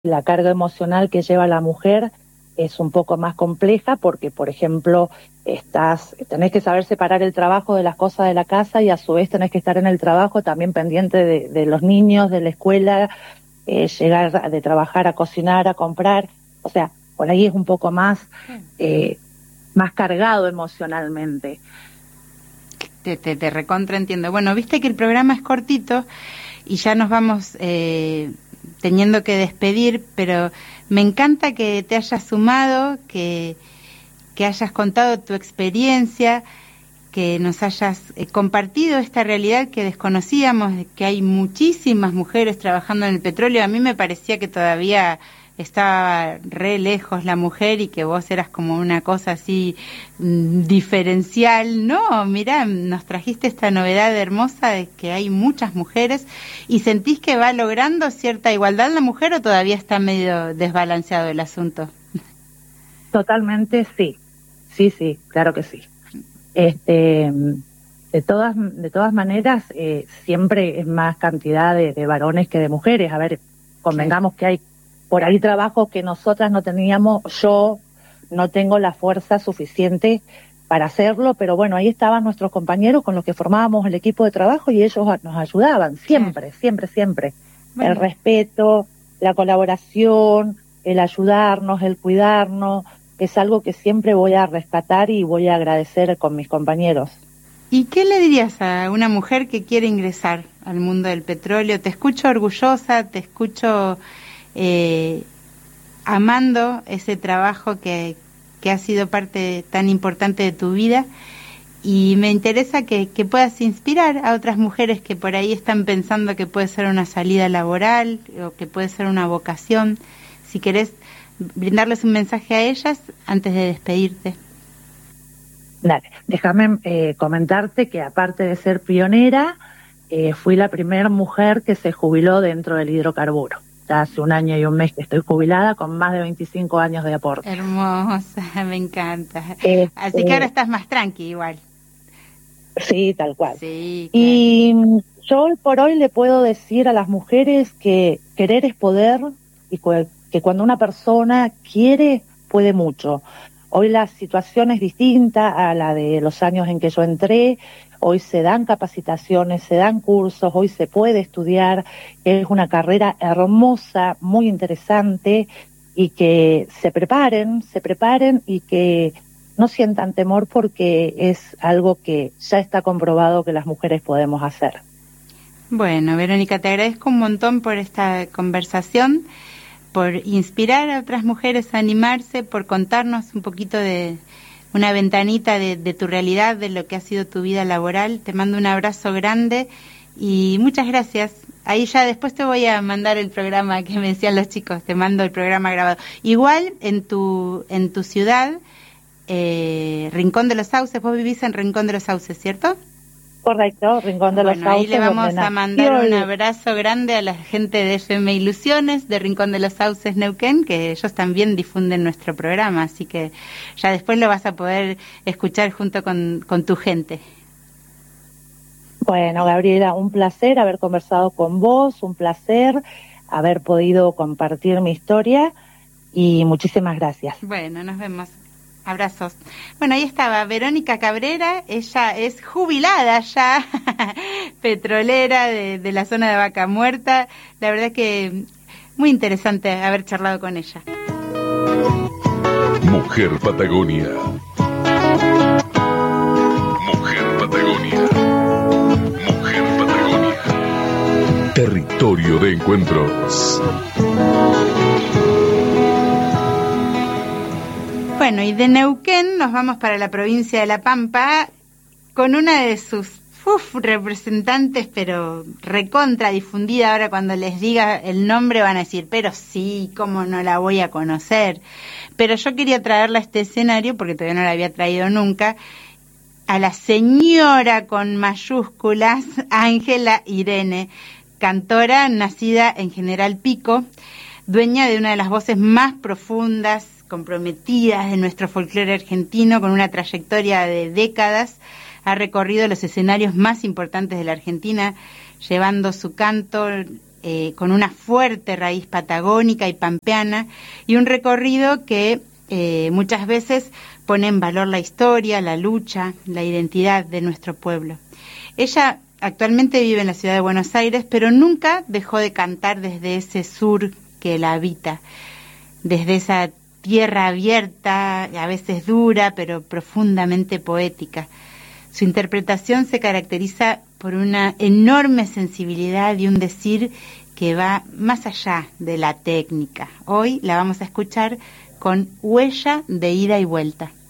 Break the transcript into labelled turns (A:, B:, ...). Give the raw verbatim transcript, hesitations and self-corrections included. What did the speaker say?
A: la carga emocional que lleva la mujer es un poco más compleja porque, por ejemplo, estás, tenés que saber separar el trabajo de las cosas de la casa y a su vez tenés que estar en el trabajo también pendiente de, de los niños, de la escuela, eh, llegar de trabajar a cocinar, a comprar. O sea, por ahí es un poco más, eh, más cargado emocionalmente.
B: Te, te, te recontra entiendo. Bueno, viste que el programa es cortito y ya nos vamos eh, teniendo que despedir, pero me encanta que te hayas sumado, que, que hayas contado tu experiencia, que nos hayas eh, compartido esta realidad que desconocíamos, de que hay muchísimas mujeres trabajando en el petróleo. A mí me parecía que todavía estaba re lejos la mujer y que vos eras como una cosa así mmm, diferencial. No, mirá, nos trajiste esta novedad hermosa de que hay muchas mujeres. ¿Y sentís que va logrando cierta igualdad la mujer o todavía está medio desbalanceado el asunto?
A: Totalmente sí, sí, sí, claro que sí. Este, de todas de todas maneras, eh, siempre es más cantidad de, de varones que de mujeres. A ver, convengamos que hay por ahí trabajos que nosotras no teníamos, yo no tengo la fuerza suficiente para hacerlo, pero bueno, ahí estaban nuestros compañeros con los que formábamos el equipo de trabajo y ellos nos ayudaban, siempre, siempre, siempre. Bueno. El respeto, la colaboración, el ayudarnos, el cuidarnos, es algo que siempre voy a rescatar y voy a agradecer con mis compañeros.
B: ¿Y qué le dirías a una mujer que quiere ingresar al mundo del petróleo? Te escucho orgullosa, te escucho eh, amando ese trabajo que, que ha sido parte tan importante de tu vida, y me interesa que, que puedas inspirar a otras mujeres que por ahí están pensando que puede ser una salida laboral o que puede ser una vocación. Si querés brindarles un mensaje a ellas antes de despedirte.
A: Dale, déjame eh, comentarte que aparte de ser pionera, eh, fui la primera mujer que se jubiló dentro del hidrocarburo. Ya hace un año y un mes que estoy jubilada con más de veinticinco años de aporte.
B: Hermosa, me encanta.
A: Eh,
B: Así que ahora estás más tranqui igual.
A: Sí, tal cual.
B: Sí, claro.
A: Y yo hoy por hoy le puedo decir a las mujeres que querer es poder y que cuando una persona quiere, puede mucho. Hoy la situación es distinta a la de los años en que yo entré. Hoy se dan capacitaciones, se dan cursos, hoy se puede estudiar. Es una carrera hermosa, muy interesante, y que se preparen, se preparen y que no sientan temor porque es algo que ya está comprobado que las mujeres podemos hacer.
B: Bueno, Verónica, te agradezco un montón por esta conversación, por inspirar a otras mujeres a animarse, por contarnos un poquito de una ventanita de, de tu realidad, de lo que ha sido tu vida laboral. Te mando un abrazo grande y muchas gracias. Ahí ya después te voy a mandar el programa que me decían los chicos, te mando el programa grabado. Igual en tu en tu ciudad, eh, Rincón de los Sauces, vos vivís en Rincón de los Sauces, ¿cierto?
A: Correcto, Rincón de los
B: bueno,
A: Sauces.
B: Ahí le vamos a mandar un abrazo grande a la gente de F M Ilusiones, de Rincón de los Sauces, Neuquén, que ellos también difunden nuestro programa, así que ya después lo vas a poder escuchar junto con, con tu gente.
A: Bueno, Gabriela, un placer haber conversado con vos, un placer haber podido compartir mi historia y muchísimas gracias.
B: Bueno, nos vemos. Abrazos. Bueno, ahí estaba Verónica Cabrera, ella es jubilada ya, petrolera de, de la zona de Vaca Muerta. La verdad que muy interesante haber charlado con ella.
C: Mujer Patagonia. Mujer Patagonia. Mujer Patagonia. Territorio de encuentros.
B: Bueno, y de Neuquén nos vamos para la provincia de La Pampa con una de sus uf, representantes, pero recontra difundida. Ahora cuando les diga el nombre van a decir, pero sí, ¿cómo no la voy a conocer? Pero yo quería traerla a este escenario, porque todavía no la había traído nunca, a la señora con mayúsculas, Ángela Irene, cantora nacida en General Pico, dueña de una de las voces más profundas, comprometidas de nuestro folclore argentino, con una trayectoria de décadas. Ha recorrido los escenarios más importantes de la Argentina, llevando su canto eh, con una fuerte raíz patagónica y pampeana, y un recorrido que eh, muchas veces pone en valor la historia, la lucha, la identidad de nuestro pueblo. Ella actualmente vive en la ciudad de Buenos Aires, pero nunca dejó de cantar desde ese sur que la habita, desde esa tierra abierta, a veces dura, pero profundamente poética. Su interpretación se caracteriza por una enorme sensibilidad y un decir que va más allá de la técnica. Hoy la vamos a escuchar con Huella de ida y vuelta.